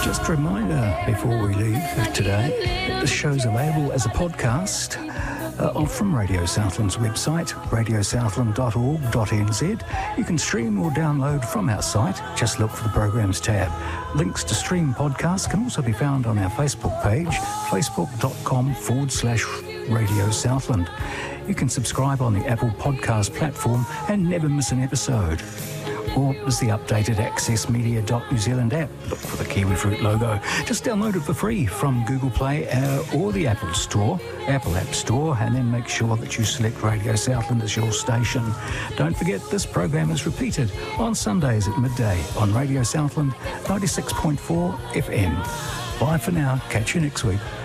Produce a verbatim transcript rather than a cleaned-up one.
Just a reminder before we leave today that the show's available as a podcast uh, from Radio Southland's website, radio southland dot org dot n z. You can stream or download from our site. Just look for the Programs tab. Links to stream podcasts can also be found on our Facebook page, facebook.com forward slash Radio Southland. You can subscribe on the Apple Podcast platform and never miss an episode. Or there's the updated access media dot new zealand app. Look for the Kiwi Fruit logo. Just download it for free from Google Play uh, or the Apple Store, Apple App Store, and then make sure that you select Radio Southland as your station. Don't forget, this program is repeated on Sundays at midday on Radio Southland ninety-six point four F M. Bye for now. Catch you next week.